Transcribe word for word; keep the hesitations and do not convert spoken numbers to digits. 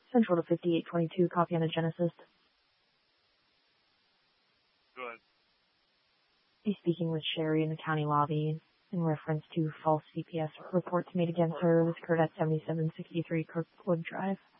Central to fifty-eight twenty-two, copy on a Genesis. Go ahead. Be speaking with Sherry in the county lobby in reference to false C P S reports made against her. This occurred at seventy-seven sixty-three Kirkwood Drive.